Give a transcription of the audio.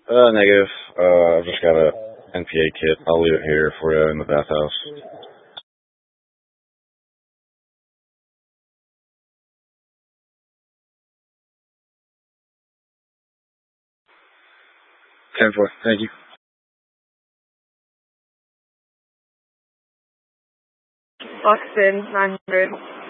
Negative. I've just got a NPA kit. I'll leave it here for you in the bathhouse. 10-4. Thank you. Buxton, 900.